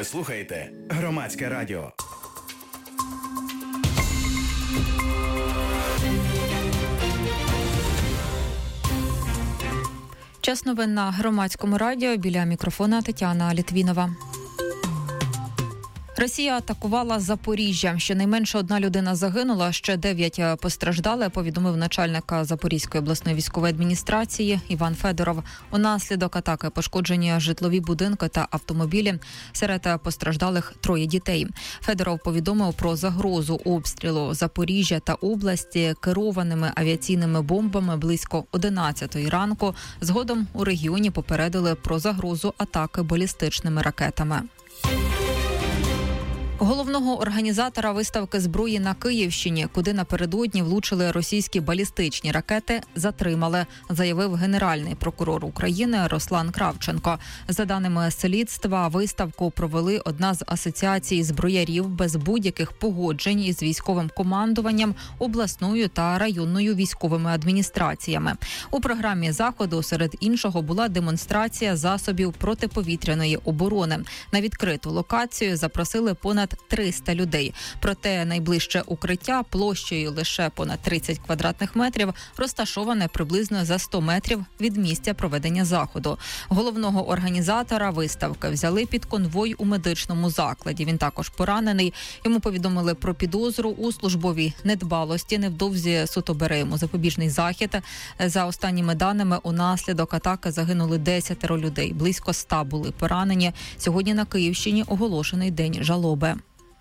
Ви слухаєте Громадське радіо. Час новин на Громадському радіо. Біля мікрофона Тетяна Літвінова. Росія атакувала Запоріжжя. Щонайменше одна людина загинула, ще 9 постраждали, повідомив начальник Запорізької обласної військової адміністрації Іван Федоров. Унаслідок атаки пошкоджені житлові будинки та автомобілі. Серед постраждалих 3 дітей. Федоров повідомив про загрозу обстрілу Запоріжжя та області керованими авіаційними бомбами близько 11 ранку. Згодом у регіоні попередили про загрозу атаки балістичними ракетами. Головного організатора виставки зброї на Київщині, куди напередодні влучили російські балістичні ракети, затримали, заявив Генеральний прокурор України Руслан Кравченко. За даними слідства, виставку провели одна з асоціацій зброярів без будь-яких погоджень із військовим командуванням, обласною та районною військовими адміністраціями. У програмі заходу серед іншого була демонстрація засобів протиповітряної оборони. На відкриту локацію запросили понад 300 людей. Проте найближче укриття площею лише понад 30 квадратних метрів розташоване приблизно за 100 метрів від місця проведення заходу. Головного організатора виставки взяли під конвой у медичному закладі. Він також поранений. Йому повідомили про підозру у службовій недбалості. Невдовзі суд обере йому запобіжний захід. За останніми даними, унаслідок атаки загинули 10 людей. Близько 100 були поранені. Сьогодні на Київщині оголошений день жалоби.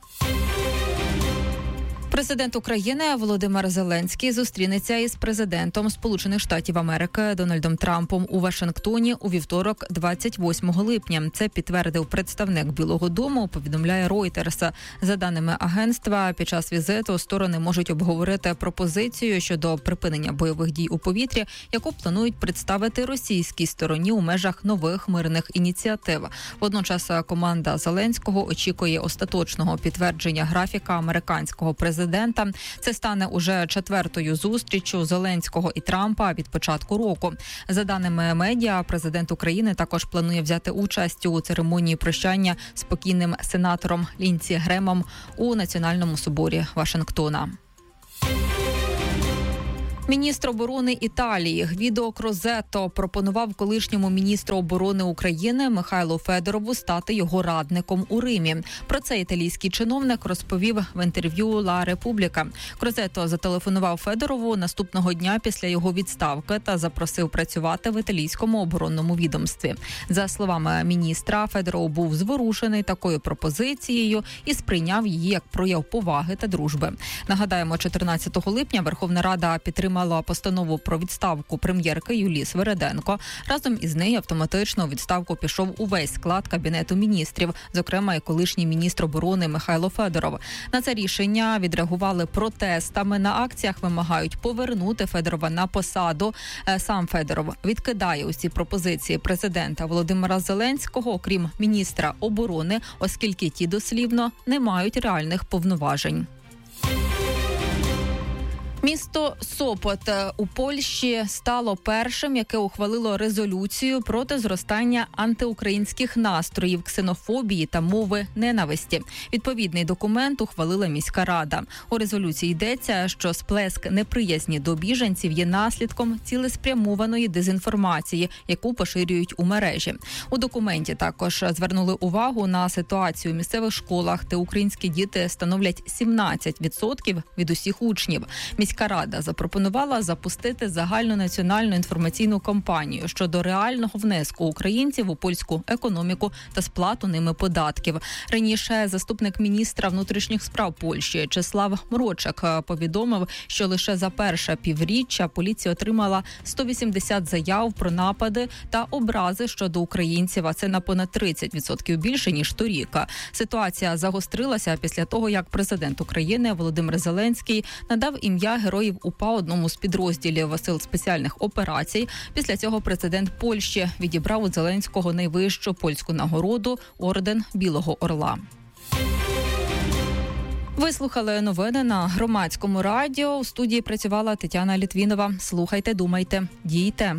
Президент України Володимир Зеленський зустрінеться із президентом Сполучених Штатів Америки Дональдом Трампом у Вашингтоні у вівторок, 28 липня. Це підтвердив представник Білого дому, повідомляє Reuters. За даними агентства, під час візиту сторони можуть обговорити пропозицію щодо припинення бойових дій у повітрі, яку планують представити російській стороні у межах нових мирних ініціатив. Водночас команда Зеленського очікує остаточного підтвердження графіка американського президента. Це стане уже 4-ю зустріччю Зеленського і Трампа від початку року. За даними медіа, президент України також планує взяти участь у церемонії прощання з покійним сенатором Лінсі Гремом у Національному соборі Вашингтона. Міністр оборони Італії Гвідо Крозетто пропонував колишньому міністру оборони України Михайлу Федорову стати його радником у Римі. Про це італійський чиновник розповів в інтерв'ю «Ла Републіка». Крозетто зателефонував Федорову наступного дня після його відставки та запросив працювати в італійському оборонному відомстві. За словами міністра, Федоров був зворушений такою пропозицією і сприйняв її як прояв поваги та дружби. Нагадаємо, 14 липня Верховна Рада підтримала постанову про відставку прем'єрки Юлії Свериденко. Разом із нею автоматично у відставку пішов увесь склад Кабінету міністрів, зокрема і колишній міністр оборони Михайло Федоров. На це рішення відреагували протестами. На акціях вимагають повернути Федорова на посаду. Сам Федоров відкидає усі пропозиції президента Володимира Зеленського, окрім міністра оборони, оскільки ті дослівно не мають реальних повноважень. Місто Сопот у Польщі стало першим, яке ухвалило резолюцію проти зростання антиукраїнських настроїв, ксенофобії та мови ненависті. Відповідний документ ухвалила міська рада. У резолюції йдеться, що сплеск неприязні до біженців є наслідком цілеспрямованої дезінформації, яку поширюють у мережі. У документі також звернули увагу на ситуацію в місцевих школах, де українські діти становлять 17% від усіх учнів. Міська рада запропонувала запустити загальнонаціональну інформаційну кампанію щодо реального внеску українців у польську економіку та сплату ними податків. Раніше заступник міністра внутрішніх справ Польщі Чеслав Мрочек повідомив, що лише за перше півріччя поліція отримала 180 заяв про напади та образи щодо українців, а це на понад 30% більше, ніж торік. Ситуація загострилася після того, як президент України Володимир Зеленський надав ім'я героїв УПА одному з підрозділів Сил спеціальних операцій. Після цього президент Польщі відібрав у Зеленського найвищу польську нагороду – орден Білого Орла. Ви слухали новини на Громадському радіо. У студії працювала Тетяна Літвінова. Слухайте, думайте, дійте.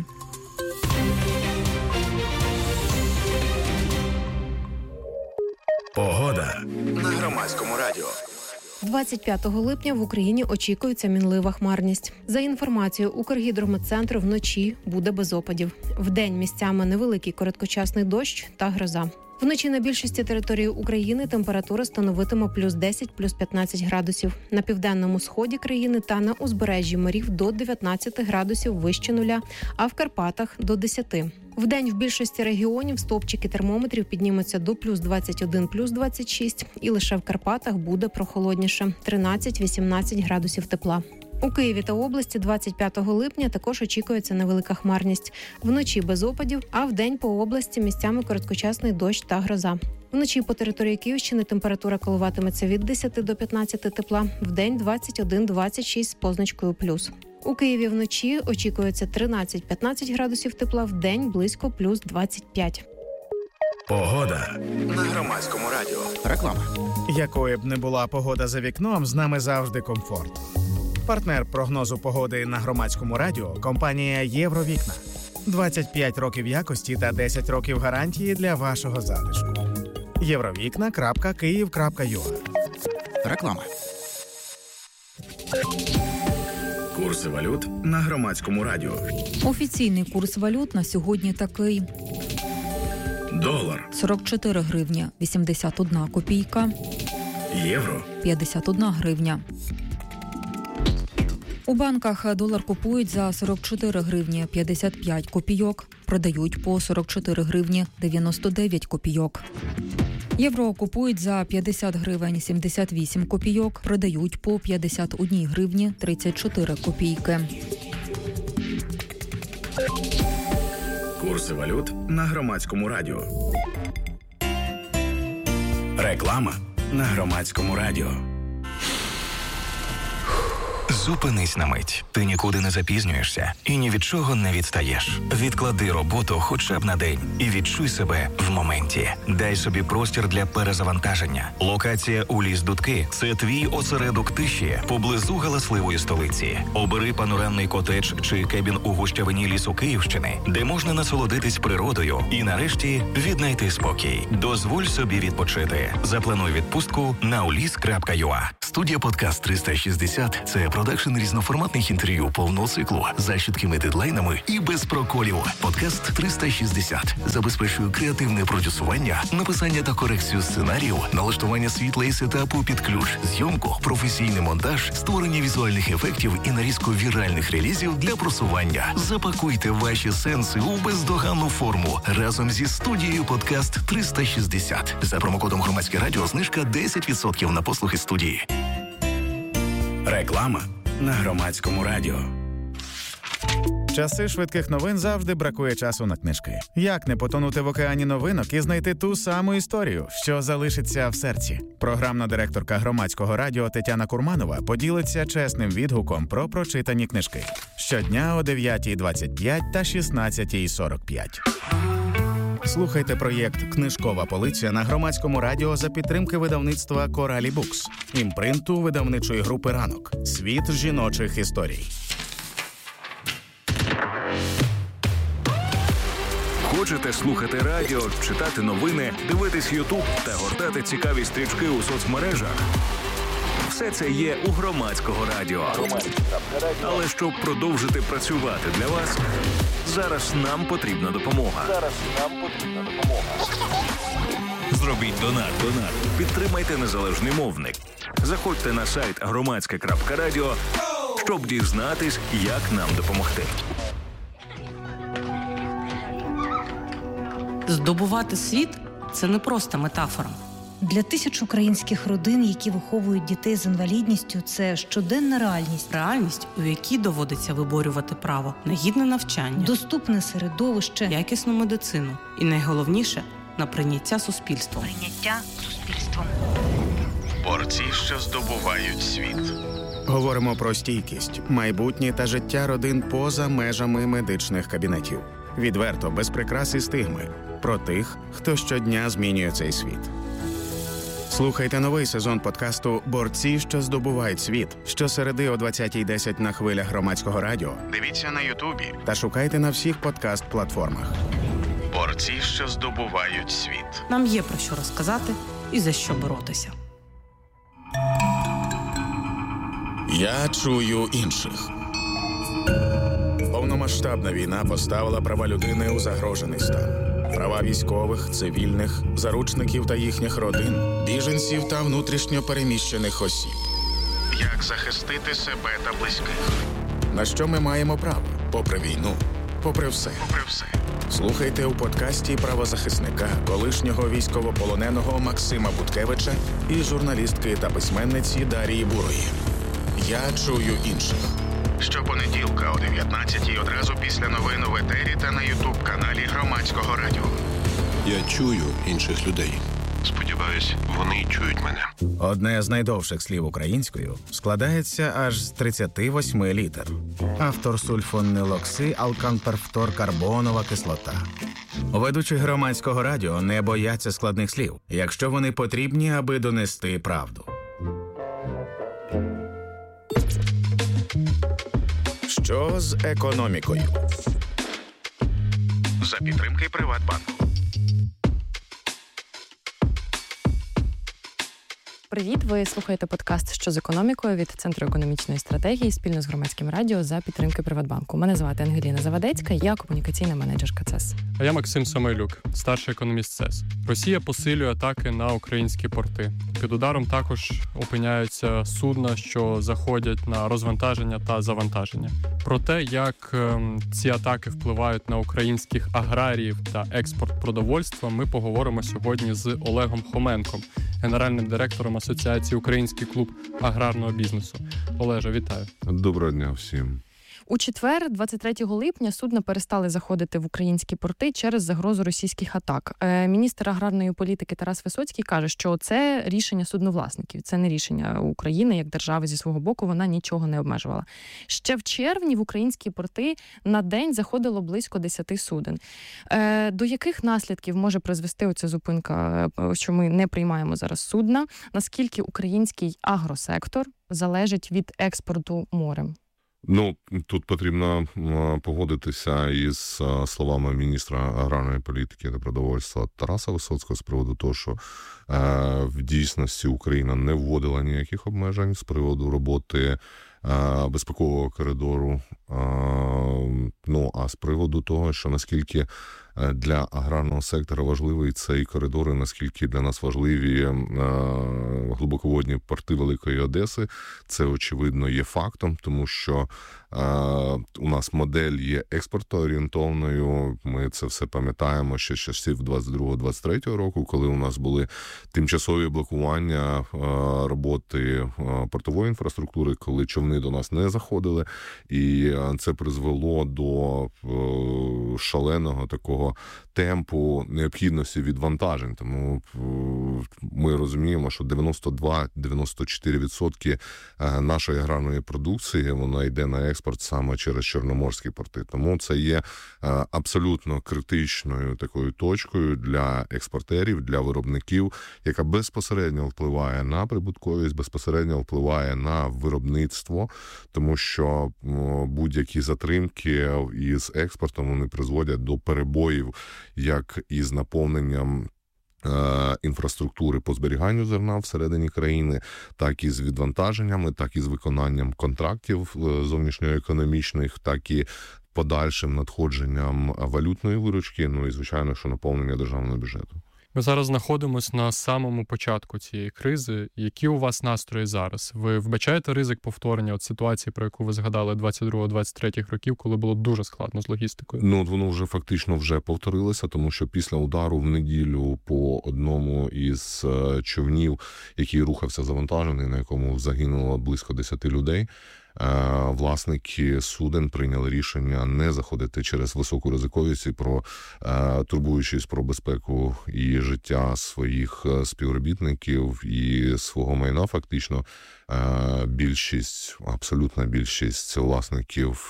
Погода на Громадському радіо. 25 липня в Україні очікується мінлива хмарність. За інформацією Укргідрометцентру, вночі буде без опадів. Вдень місцями невеликий короткочасний дощ та гроза. Вночі на більшості території України температура становитиме плюс 10, плюс 15 градусів. На південному сході країни та на узбережжі морів до 19 градусів вище нуля, а в Карпатах – до 10. Вдень в більшості регіонів стовпчики термометрів піднімуться до плюс 21, плюс 26. І лише в Карпатах буде прохолодніше – 13-18 градусів тепла. У Києві та області 25 липня також очікується невелика хмарність. Вночі без опадів, а вдень по області місцями короткочасний дощ та гроза. Вночі по території Київщини температура коливатиметься від 10 до 15 тепла, вдень 21-26 з позначкою плюс. У Києві вночі очікується 13-15 градусів тепла, вдень близько плюс 25. Погода на Громадському радіо. Реклама. Якою б не була погода за вікном, з нами завжди комфорт. Партнер прогнозу погоди на Громадському радіо – компанія «Євровікна». 25 років якості та 10 років гарантії для вашого затишку. Євровікна.Київ.ua. Реклама. Курси валют на Громадському радіо. Офіційний курс валют на сьогодні такий. Долар. 44 гривні 81 копійка. Євро. 51 гривня. У банках долар купують за 44 гривні 55 копійок, продають по 44 гривні 99 копійок. Євро купують за 50 гривень 78 копійок, продають по 51 гривні 34 копійки. Курси валют на Громадському радіо. Реклама на Громадському радіо. Зупинись на мить. Ти нікуди не запізнюєшся і ні від чого не відстаєш. Відклади роботу хоча б на день і відчуй себе в моменті. Дай собі простір для перезавантаження. Локація у Ліс-Дудки – це твій осередок тиші поблизу галасливої столиці. Обери панорамний котедж чи кебін у гущавині лісу Київщини, де можна насолодитись природою і нарешті віднайти спокій. Дозволь собі відпочити. Заплануй відпустку на ulis.ua. Студія «Подкаст 360» – це продакшн різноформатних інтерв'ю повного циклу з чіткими дедлайнами і без проколів. «Подкаст 360» забезпечує креативне продюсування, написання та корекцію сценаріїв, налаштування світла і сетапу під ключ, зйомку, професійний монтаж, створення візуальних ефектів і нарізку віральних релізів для просування. Запакуйте ваші сенси у бездоганну форму разом зі студією «Подкаст 360». За промокодом «Громадське радіо» знижка 10% на послуги студії. Реклама на Громадському радіо. Часи швидких новин завжди бракує часу на книжки. Як не потонути в океані новинок і знайти ту саму історію, що залишиться в серці? Програмна директорка Громадського радіо Тетяна Курманова поділиться чесним відгуком про прочитані книжки. Щодня о 9:25 та 16:45. Слухайте проєкт «Книжкова полиця» на Громадському радіо за підтримки видавництва «Коралі Букс», імпринту видавничої групи «Ранок». Світ жіночих історій. Хочете слухати радіо, читати новини, дивитись Ютуб та гортати цікаві стрічки у соцмережах? Все це є у Громадського радіо. Але щоб продовжити працювати для вас, зараз нам потрібна допомога. Зробіть донат. Підтримайте незалежний мовник. Заходьте на сайт громадське.радіо, щоб дізнатись, як нам допомогти. Здобувати світ – це не просто метафора. Для тисяч українських родин, які виховують дітей з інвалідністю, це щоденна реальність. Реальність, у якій доводиться виборювати право на гідне навчання, доступне середовище, якісну медицину і, найголовніше, на прийняття суспільством. Борці, що здобувають світ. Говоримо про стійкість, майбутнє та життя родин поза межами медичних кабінетів. Відверто, без прикрас і стигми. Про тих, хто щодня змінює цей світ. Слухайте новий сезон подкасту «Борці, що здобувають світ» щосереди о 20:10 на хвилях Громадського радіо. Дивіться на Ютубі та шукайте на всіх подкаст-платформах. Борці, що здобувають світ. Нам є про що розказати і за що боротися. Я чую інших. Повномасштабна війна поставила права людини у загрожений стан. Права військових, цивільних, заручників та їхніх родин, біженців та внутрішньо переміщених осіб. Як захистити себе та близьких? На що ми маємо право? Попри війну, попри все. Слухайте у подкасті правозахисника, колишнього військовополоненого Максима Буткевича і журналістки та письменниці Дарії Бурої. Я чую інших. Щопонеділка о 19-й одразу після новин в етері та на ютуб-каналі Громадського радіо. Я чую інших людей. Сподіваюсь, вони чують мене. Одне з найдовших слів українською складається аж з 38 літер. Автор сульфонилоксиалканперфторкарбонова кислота. Ведучі Громадського радіо не бояться складних слів, якщо вони потрібні, аби донести правду. Що з економікою? За підтримки Приватбанку. Привіт, ви слухаєте подкаст «Що з економікою» від Центру економічної стратегії спільно з Громадським радіо за підтримки Приватбанку. Мене звати Ангеліна Завадецька, я комунікаційна менеджерка ЦЕС. А я Максим Самойлюк, старший економіст ЦЕС. Росія посилює атаки на українські порти. Під ударом також опиняються судна, що заходять на розвантаження та завантаження. Про те, як ці атаки впливають на українських аграріїв та експорт продовольства, ми поговоримо сьогодні з Олегом Хоменком, генеральним директором Асоціації «Український клуб аграрного бізнесу». Олеже, вітаю. Доброго дня всім. У четвер, 23 липня, судна перестали заходити в українські порти через загрозу російських атак. Міністр аграрної політики Тарас Висоцький каже, що це рішення судновласників, це не рішення України як держави зі свого боку, вона нічого не обмежувала. Ще в червні в українські порти на день заходило близько 10 суден. До яких наслідків може призвести оця зупинка, що ми не приймаємо зараз судна? Наскільки український агросектор залежить від експорту морем? Тут потрібно погодитися із словами міністра аграрної політики та продовольства Тараса Висоцького з приводу того, що в дійсності Україна не вводила ніяких обмежень з приводу роботи безпекового коридору. А з приводу того, що наскільки для аграрного сектора важливий цей коридор, і наскільки для нас важливі глибоководні порти Великої Одеси, це, очевидно, є фактом, тому що у нас модель є експортоорієнтовною, ми це все пам'ятаємо ще з часів 22-23 року, коли у нас були тимчасові блокування роботи портової інфраструктури, коли човни до нас не заходили, і це призвело до шаленого такого темпу необхідності відвантажень. Тому ми розуміємо, що 92-94% нашої аграрної продукції, вона йде на експорт саме через чорноморські порти. Тому це є абсолютно критичною такою точкою для експортерів, для виробників, яка безпосередньо впливає на прибутковість, безпосередньо впливає на виробництво, тому що будь-які затримки із експортом, вони призводять до перебоїв як із наповненням інфраструктури по зберіганню зерна всередині країни, так і з відвантаженнями, так і з виконанням контрактів зовнішньоекономічних, так і подальшим надходженням валютної виручки, і, звичайно, що наповнення державного бюджету. Ми зараз знаходимося на самому початку цієї кризи. Які у вас настрої зараз? Ви вбачаєте ризик повторення ситуації, про яку ви згадали 22-23 років, коли було дуже складно з логістикою? Воно вже фактично повторилося, тому що після удару в неділю по одному із човнів, який рухався завантажений, на якому загинуло близько 10 людей, власники суден прийняли рішення не заходити через високу ризиковість і турбуючись про безпеку і життя своїх співробітників і свого майна, фактично абсолютна більшість власників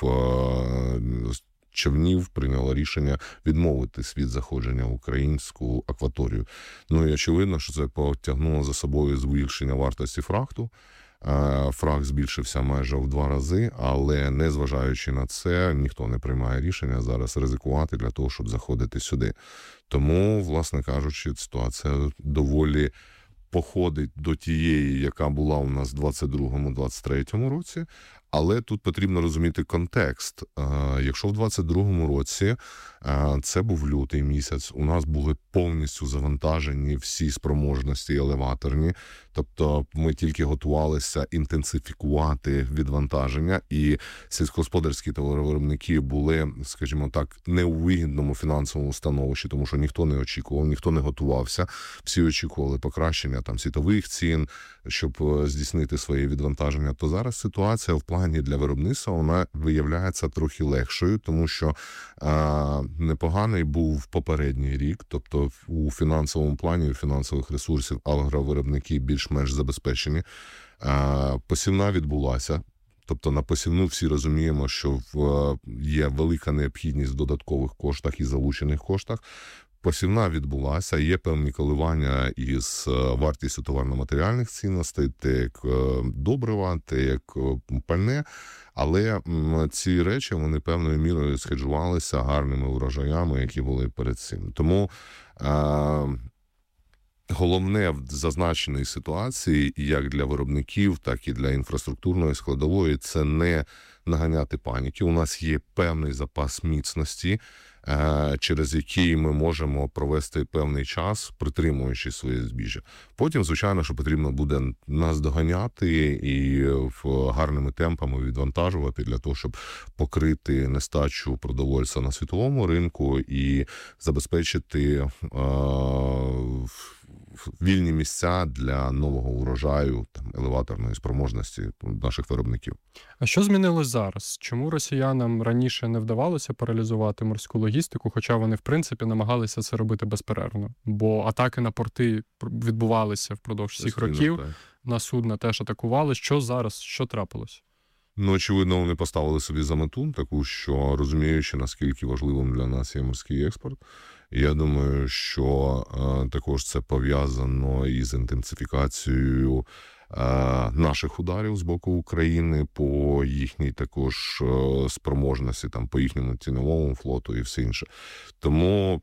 човнів прийняло рішення відмовитись від заходження в українську акваторію. І очевидно, що це потягнуло за собою збільшення вартості фрахту. Фрахт збільшився майже в 2 рази, але незважаючи на це, ніхто не приймає рішення зараз ризикувати для того, щоб заходити сюди. Тому, власне кажучи, ситуація доволі походить до тієї, яка була у нас в 22-23 році. Але тут потрібно розуміти контекст. Якщо в 22-му році, це був лютий місяць, у нас були повністю завантажені всі спроможності елеваторні, тобто ми тільки готувалися інтенсифікувати відвантаження, і сільськогосподарські товаровиробники були, скажімо так, не у вигідному фінансовому становищі, тому що ніхто не очікував, ніхто не готувався, всі очікували покращення там світових цін, щоб здійснити своє відвантаження. То зараз ситуація в плані для виробництва, вона виявляється трохи легшою, тому що непоганий був попередній рік, тобто у фінансовому плані, у фінансових ресурсів агровиробники більш-менш забезпечені. Посівна відбулася, тобто на посівну всі розуміємо, що є велика необхідність в додаткових коштах і залучених коштах. Посівна відбулася, є певні коливання із вартістю товарно-матеріальних цінностей, те як добрива, те як пальне, але ці речі, вони певною мірою схеджувалися гарними урожаями, які були перед цим. Тому головне в зазначеній ситуації, як для виробників, так і для інфраструктурної складової, це не наганяти паніки. У нас є певний запас міцності, через який ми можемо провести певний час, притримуючи своє збіжжя. Потім, звичайно, що потрібно буде нас доганяти і гарними темпами відвантажувати для того, щоб покрити нестачу продовольства на світовому ринку і забезпечити вільні місця для нового урожаю, там, елеваторної спроможності наших виробників. А що змінилось зараз? Чому росіянам раніше не вдавалося паралізувати морську логістику, хоча вони, в принципі, намагалися це робити безперервно? Бо атаки на порти відбувалися впродовж всіх років, на судна теж атакували. Що зараз? Що трапилось? Ну, очевидно, вони поставили собі за мету таку, що розуміючи, наскільки важливим для нас є морський експорт, я думаю, що також це пов'язано із інтенсифікацією наших ударів з боку України по їхній також спроможності, там, по їхньому ціновому флоту і все інше. Тому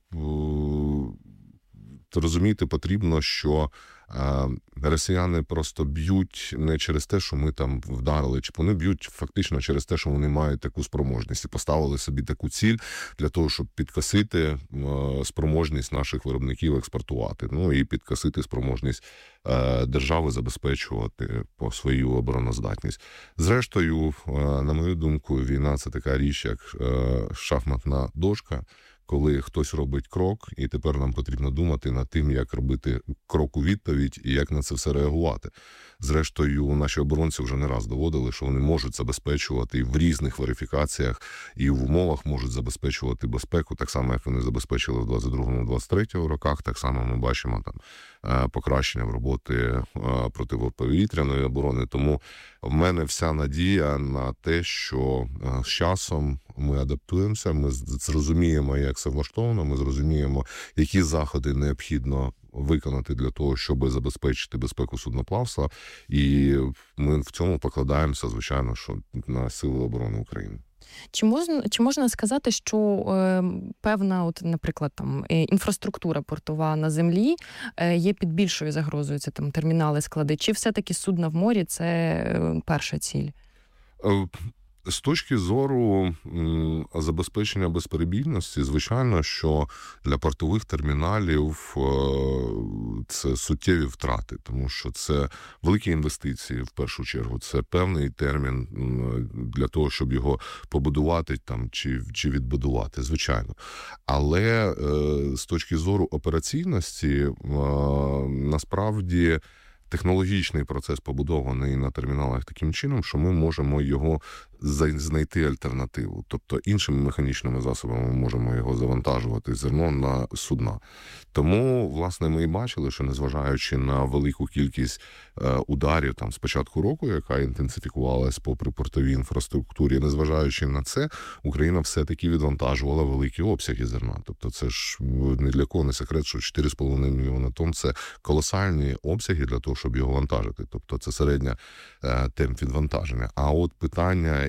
розуміти потрібно, що росіяни просто б'ють не через те, що ми там вдарили, чи вони б'ють фактично через те, що вони мають таку спроможність і поставили собі таку ціль для того, щоб підкосити спроможність наших виробників експортувати, ну і підкосити спроможність держави забезпечувати по свою обороноздатність. Зрештою, на мою думку, війна – це така річ, як шахматна дошка, коли хтось робить крок, і тепер нам потрібно думати над тим, як робити крок у відповідь і як на це все реагувати. Зрештою, наші оборонці вже не раз доводили, що вони можуть забезпечувати і в різних верифікаціях, і в умовах можуть забезпечувати безпеку, так само, як вони забезпечили в 22-23 роках, так само ми бачимо там покращення в роботи протиповітряної оборони. Тому в мене вся надія на те, що з часом ми адаптуємося, ми зрозуміємо, як це влаштовано, ми зрозуміємо, які заходи необхідно виконати для того, щоб забезпечити безпеку судноплавства, і ми в цьому покладаємося, звичайно, що на Сили оборони України. Чи можна сказати, що певна, от, наприклад, там інфраструктура портова на землі є під більшою загрозою, це там термінали, склади, чи все-таки судна в морі – це перша ціль? З точки зору забезпечення безперебійності, звичайно, що для портових терміналів це суттєві втрати, тому що це великі інвестиції, в першу чергу. Це певний термін для того, щоб його побудувати там, чи відбудувати, звичайно. Але з точки зору операційності, насправді, технологічний процес побудований на терміналах таким чином, що ми можемо його знайти альтернативу. Тобто іншими механічними засобами ми можемо його завантажувати зерно на судна. Тому, власне, ми і бачили, що незважаючи на велику кількість ударів там з початку року, яка інтенсифікувалась по припортовій інфраструктурі, незважаючи на це, Україна все-таки відвантажувала великі обсяги зерна. Тобто це ж не для кого не секрет, що 4,5 мільйони тонн – це колосальні обсяги для того, щоб його вантажити. Тобто це середня темп відвантаження. А от питання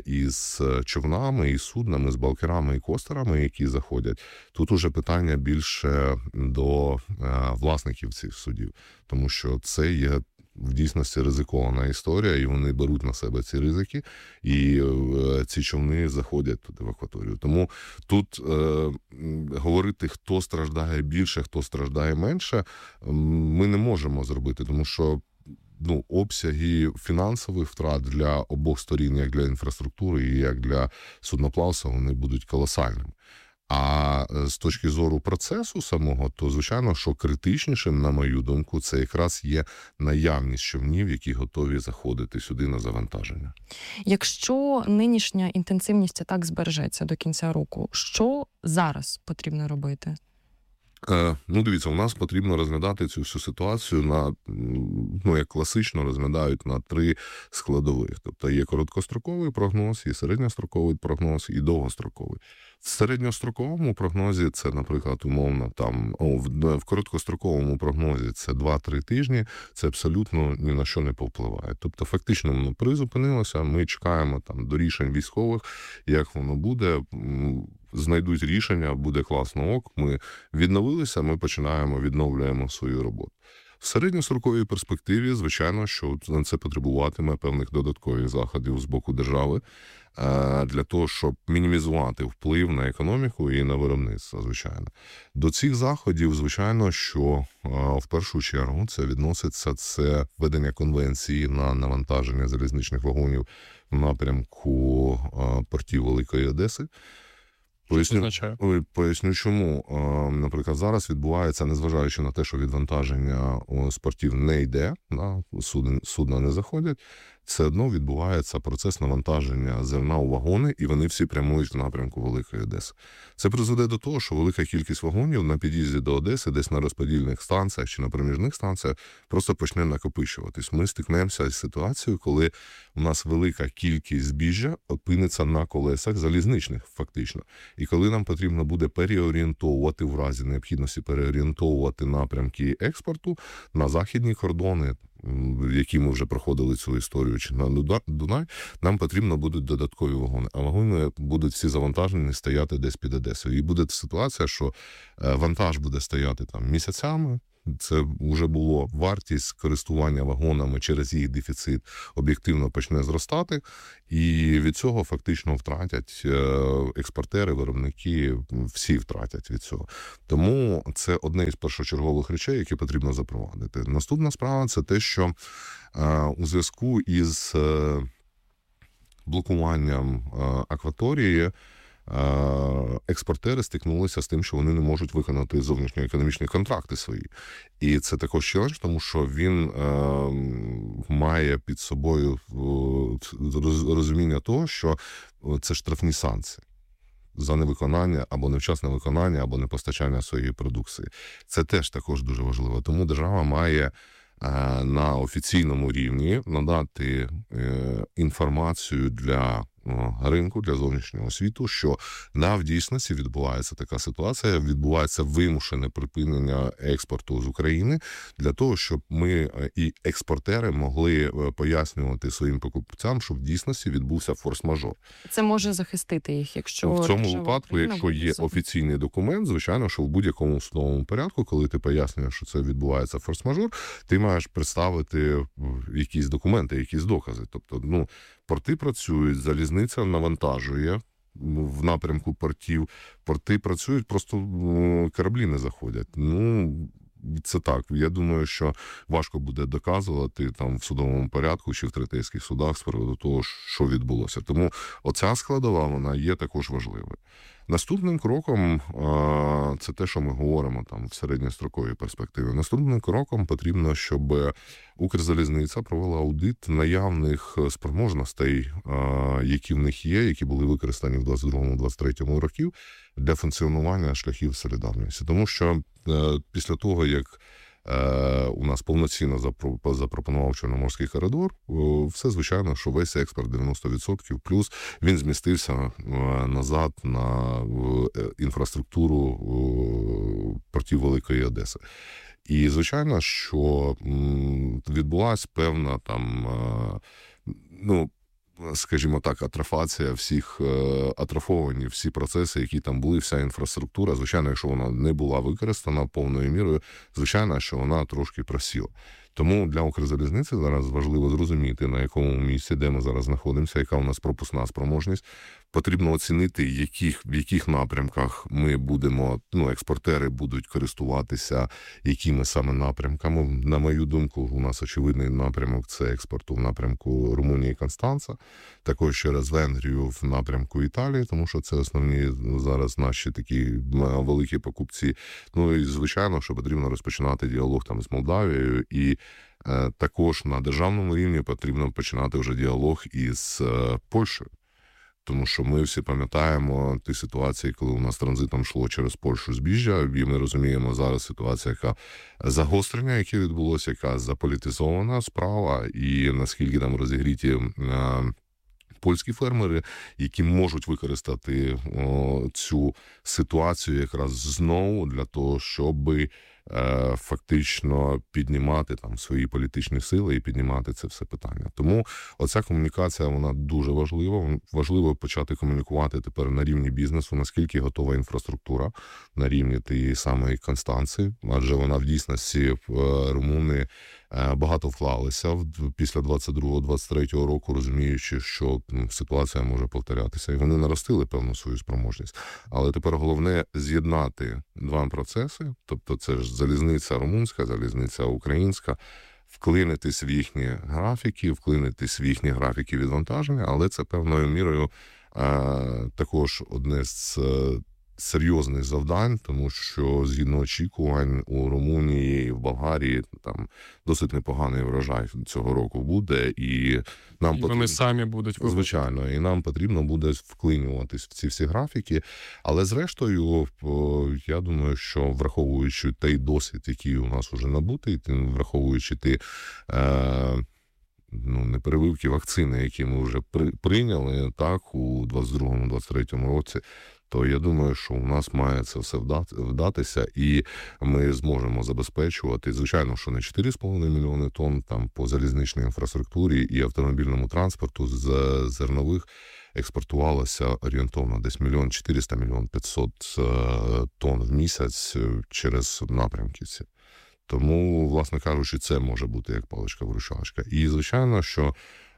із човнами, і суднами, з балкерами і костерами, які заходять, тут уже питання більше до власників цих судів, тому що це є в дійсності ризикована історія, і вони беруть на себе ці ризики, і ці човни заходять туди в акваторію. Тому тут говорити, хто страждає більше, хто страждає менше, ми не можемо зробити, тому що обсяги фінансових втрат для обох сторін, як для інфраструктури і як для судноплавства, вони будуть колосальними. А з точки зору процесу самого, то, звичайно, що критичнішим, на мою думку, це якраз є наявність човнів, які готові заходити сюди на завантаження. Якщо нинішня інтенсивність атак збережеться до кінця року, що зараз потрібно робити? Дивіться, у нас потрібно розглядати цю всю ситуацію як класично розглядають, на 3 складових. Тобто є короткостроковий прогноз, є середньостроковий прогноз і довгостроковий. В середньостроковому прогнозі це, наприклад, умовно, в короткостроковому прогнозі це 2-3 тижні, це абсолютно ні на що не повпливає. Тобто, фактично, воно призупинилося, ми чекаємо до рішень військових, як воно буде, знайдуть рішення, буде класно ок, ми відновилися, ми відновлюємо свою роботу. В середньостроковій перспективі, звичайно, що це потребуватиме певних додаткових заходів з боку держави для того, щоб мінімізувати вплив на економіку і на виробництво, звичайно. До цих заходів, звичайно, що в першу чергу це відноситься введення конвенції на навантаження залізничних вагонів в напрямку портів Великої Одеси. Поясню, чому. Наприклад, зараз відбувається, незважаючи на те, що відвантаження з портів не йде, судна не заходять, все одно відбувається процес навантаження зерна у вагони, і вони всі прямують в напрямку Великої Одеси. Це призведе до того, що велика кількість вагонів на під'їзді до Одеси, десь на розподільних станціях чи на проміжних станціях, просто почне накопичуватись. Ми стикнемося з ситуацією, коли у нас велика кількість збіжжя опиниться на колесах залізничних, фактично. І коли нам потрібно буде переорієнтовувати, в разі необхідності переорієнтовувати напрямки експорту на західні кордони, які ми вже проходили цю історію, чи на Дунай, нам потрібно будуть додаткові вагони. А вагони будуть всі завантажені стояти десь під Одесою. І буде ситуація, що вантаж буде стояти місяцями. Це вже було вартість користування вагонами через їх дефіцит об'єктивно почне зростати, і від цього фактично втратять експортери, виробники, всі втратять від цього. Тому це одне із першочергових речей, які потрібно запровадити. Наступна справа – це те, що у зв'язку із блокуванням акваторії експортери стикнулися з тим, що вони не можуть виконати зовнішньоекономічні контракти свої. І це також челендж, тому що він має під собою розуміння того, що це штрафні санкції за невиконання або невчасне виконання, або непостачання своєї продукції. Це теж також дуже важливо. Тому держава має на офіційному рівні надати інформацію для ринку, для зовнішнього світу, що в дійсності відбувається така ситуація, відбувається вимушене припинення експорту з України для того, щоб ми і експортери могли пояснювати своїм покупцям, що в дійсності відбувся форс-мажор. Це може захистити їх, якщо в цьому випадку, якщо є офіційний документ, звичайно, що в будь-якому судовому порядку, коли ти пояснюєш, що це відбувається форс-мажор, ти маєш представити якісь документи, якісь докази. Тобто, порти працюють, залізниця навантажує в напрямку портів, порти працюють, просто кораблі не заходять. Це так. Я думаю, що важко буде доказувати в судовому порядку чи в третейських судах з приводу того, що відбулося. Тому оця складова, вона є також важливою. Наступним кроком, це те, що ми говоримо в середньостроковій перспективі, наступним кроком потрібно, щоб Укрзалізниця провела аудит наявних спроможностей, які в них є, які були використані в 22-23 років для функціонування шляхів солідарності. Тому що після того, як у нас повноцінно запропонував Чорноморський коридор, все, звичайно, що весь експорт 90% плюс, він змістився назад на інфраструктуру портів Великої Одеси. І, звичайно, що відбулася певна скажімо так, атрофація всіх атрофовані, всі процеси, які там були, вся інфраструктура. Звичайно, якщо вона не була використана повною мірою, звичайно, що вона трошки просіла. Тому для Укрзалізниці зараз важливо зрозуміти, на якому місці, де ми зараз знаходимося, яка у нас пропускна спроможність. Потрібно оцінити, в яких напрямках ми будемо, експортери будуть користуватися, якими саме напрямками. На мою думку, у нас очевидний напрямок – це експорту в напрямку Румунії і Констанца, також через Венгрію в напрямку Італії, тому що це основні зараз наші такі великі покупці. І, звичайно, що потрібно розпочинати діалог там з Молдавією, і також на державному рівні потрібно починати вже діалог із Польщею. Тому що ми всі пам'ятаємо ті ситуації, коли у нас транзитом йшло через Польщу збіжжя, і ми розуміємо зараз ситуація, яка загострення, яке відбулося, яка заполітизована справа, і наскільки там розігріті польські фермери, які можуть використати цю ситуацію якраз знову для того, щоб фактично піднімати там свої політичні сили і піднімати це все питання. Тому оця комунікація, вона дуже важлива. Важливо почати комунікувати тепер на рівні бізнесу, наскільки готова інфраструктура на рівні тієї самої Констанції, адже вона в дійсності румуни багато вклалися після 22-23 року, розуміючи, що ситуація може повторятися. І вони наростили певну свою спроможність. Але тепер головне з'єднати два процеси, тобто це ж залізниця румунська, залізниця українська, вклинитись в їхні графіки відвантаження, але це певною мірою також одне з серйозних завдань, тому що згідно очікувань у Румунії і в Болгарії там досить непоганий врожай цього року буде, і нам вони самі будуть вибухати. Звичайно, і нам потрібно буде вклинюватись в ці всі графіки, але зрештою, я думаю, що враховуючи той досвід, який у нас уже набутий, враховуючи ті неперевивки вакцини, які ми вже прийняли так у 22-23 році, то я думаю, що у нас має це все вдатися, і ми зможемо забезпечувати, звичайно, що не 4,5 мільйони тонн там по залізничній інфраструктурі і автомобільному транспорту з зернових експортувалося орієнтовно десь 1 400 000 – 1 500 тонн в місяць через напрямки ці. Тому, власне кажучи, це може бути як паличка-виручалочка. І, звичайно, що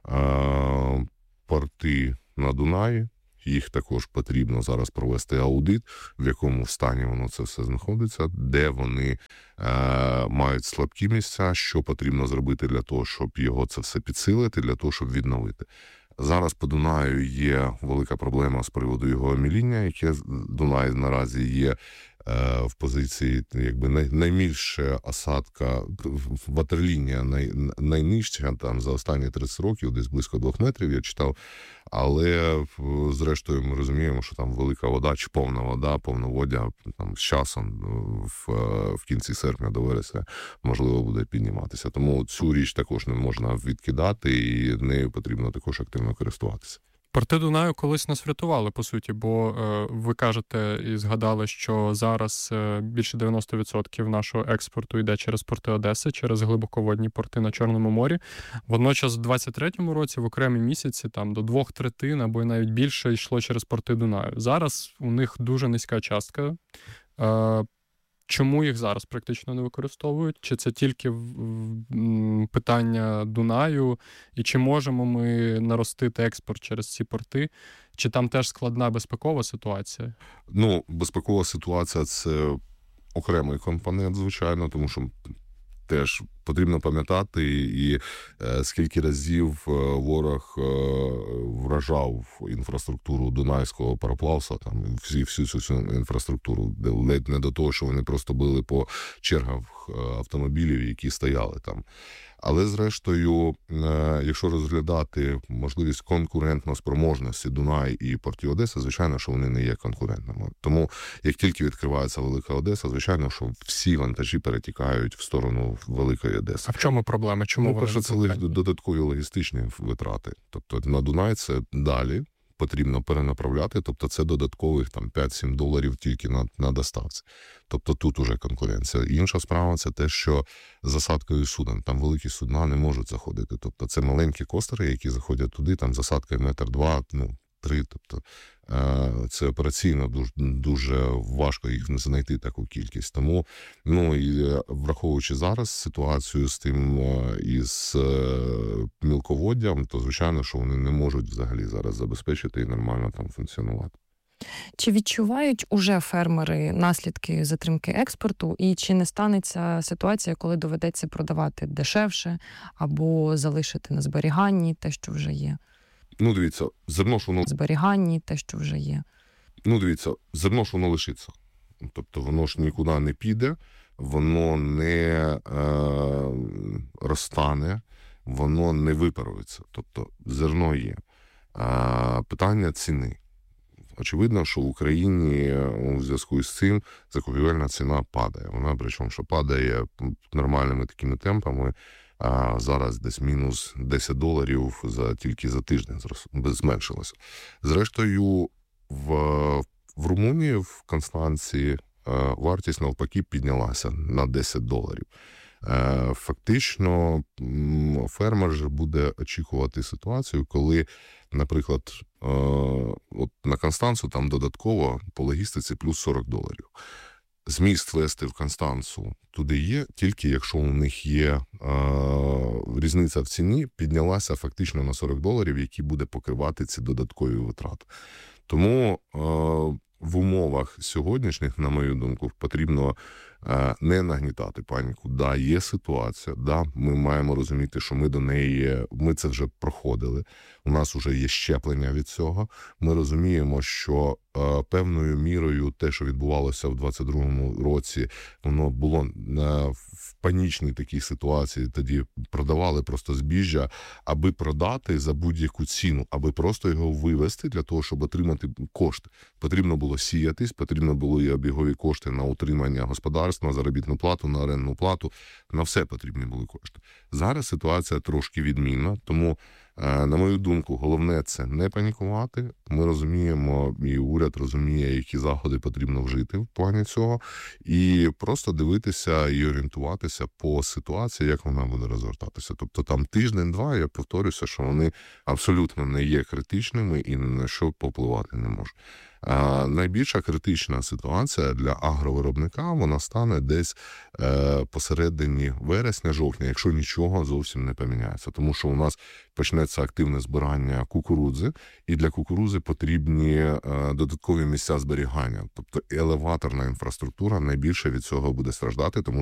порти на Дунаї, їх також потрібно зараз провести аудит, в якому стані воно це все знаходиться, де вони мають слабкі місця, що потрібно зробити для того, щоб його це все підсилити, для того, щоб відновити. Зараз по Дунаю є велика проблема з приводу його оміління, яке Дунай наразі є в позиції найбільша осадка, ватерлінія найнижча там за останні 30 років, десь близько 2 метрів, я читав. Але зрештою ми розуміємо, що там велика вода чи повна вода, повноводдя там з часом в кінці серпня до вересня можливо буде підніматися. Тому цю річ також не можна відкидати, і нею потрібно також активно користуватися. Порти Дунаю колись нас врятували, по суті, бо ви кажете і згадали, що зараз більше 90% нашого експорту йде через порти Одеси, через глибоководні порти на Чорному морі. Водночас в 23-му році в окремі місяці там до 2/3 або й навіть більше йшло через порти Дунаю. Зараз у них дуже низька частка. Чому їх зараз практично не використовують? Чи це тільки питання Дунаю? І чи можемо ми наростити експорт через ці порти? Чи там теж складна безпекова ситуація? Безпекова ситуація – це окремий компонент, звичайно, тому що теж потрібно пам'ятати, і скільки разів ворог вражав інфраструктуру Дунайського пароплавства, там всю цю інфраструктуру, ледь не до того, що вони просто били по чергах автомобілів, які стояли там. Але зрештою, якщо розглядати можливість конкурентно-спроможності Дунай і порті Одеси, звичайно, що вони не є конкурентними. Тому, як тільки відкривається Велика Одеса, звичайно, що всі вантажі перетікають в сторону Великої Одеси. А в чому проблема? Чому перше, це додаткові логістичні витрати. Тобто на Дунай це далі, потрібно перенаправляти, тобто це додаткових там $5-7 тільки на доставці. Тобто тут уже конкуренція. Інша справа – це те, що засадкою суден, там великі судна не можуть заходити. Тобто це маленькі костери, які заходять туди, там засадкою 1-2 3. Тобто це операційно дуже важко їх знайти таку кількість. Тому, і враховуючи зараз ситуацію з тим із мілководдям, то звичайно, що вони не можуть взагалі зараз забезпечити і нормально там функціонувати. Чи відчувають уже фермери наслідки затримки експорту, і чи не станеться ситуація, коли доведеться продавати дешевше або залишити на зберіганні те, що вже є? Дивіться, зерно ж воно... Зберіганні те, що вже є. Дивіться, зерно ж воно лишиться. Тобто воно ж нікуди не піде, воно не розтане, воно не випарується. Тобто зерно є. Питання ціни. Очевидно, що в Україні у зв'язку з цим закупівельна ціна падає. Вона, причому, що падає нормальними такими темпами, а зараз десь мінус $10 тільки за тиждень зменшилося. Зрештою, в Румунії, в Констанції, вартість навпаки піднялася на $10. Фактично, фермер же буде очікувати ситуацію, коли, наприклад, от на Констанцу там додатково по логістиці плюс $40. Зміст вести в Констанцу туди є, тільки якщо у них є різниця в ціні, піднялася фактично на $40, які буде покривати ці додаткові витрати. Тому в умовах сьогоднішніх, на мою думку, потрібно не нагнітати паніку. Да, є ситуація, да, ми маємо розуміти, що ми це вже проходили, у нас вже є щеплення від цього. Ми розуміємо, що певною мірою те, що відбувалося в 22-му році, воно було в панічній такій ситуації, тоді продавали просто збіжжя, аби продати за будь-яку ціну, аби просто його вивести для того, щоб отримати кошти. Потрібно було сіятись, потрібно було і обігові кошти на утримання господарства, на заробітну плату, на орендну плату, на все потрібні були кошти. Зараз ситуація трошки відмінна, тому, на мою думку, головне – це не панікувати. Ми розуміємо, і уряд розуміє, які заходи потрібно вжити в плані цього, і просто дивитися і орієнтуватися по ситуації, як вона буде розвертатися. Тобто там тиждень-два, я повторюся, що вони абсолютно не є критичними і ні на що попливати не можуть. Найбільша критична ситуація для агровиробника, вона стане десь посередині вересня-жовтня, якщо нічого зовсім не поміняється. Тому що у нас почнеться активне збирання кукурудзи, і для кукурудзи потрібні додаткові місця зберігання. Тобто елеваторна інфраструктура найбільше від цього буде страждати, тому